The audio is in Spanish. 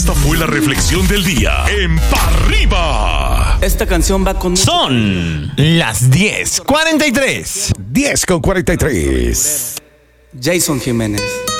Esta fue la reflexión del día en Pa' Arriba. Esta canción va con... Son las 10:43. 10:43. Jason Jiménez.